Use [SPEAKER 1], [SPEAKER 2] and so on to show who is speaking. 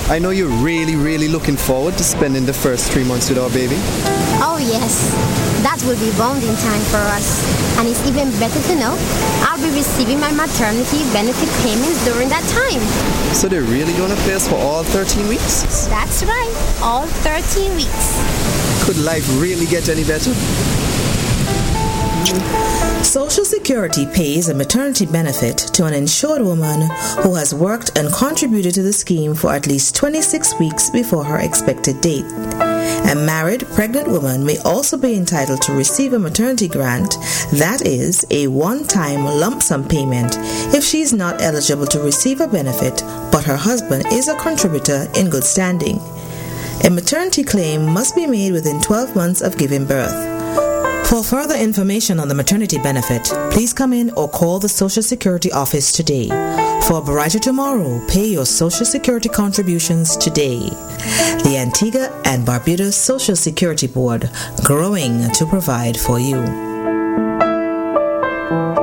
[SPEAKER 1] I know you're really looking forward to spending the first 3 months with our baby.
[SPEAKER 2] Oh yes, that will be bonding time for us. And it's even better to know I'll be receiving my maternity benefit payments during that time.
[SPEAKER 1] So they're really going to pay us for all 13 weeks?
[SPEAKER 2] That's right, all 13 weeks.
[SPEAKER 1] Could life really get any better?
[SPEAKER 3] Social Security pays a maternity benefit to an insured woman who has worked and contributed to the scheme for at least 26 weeks before her expected date. A married, pregnant woman may also be entitled to receive a maternity grant, that is, a one-time lump sum payment, if she is not eligible to receive a benefit, but her husband is a contributor in good standing. A maternity claim must be made within 12 months of giving birth. For further information on the maternity benefit, please come in or call the Social Security office today. For a brighter tomorrow, pay your Social Security contributions today. The Antigua and Barbuda Social Security Board, growing to provide for you.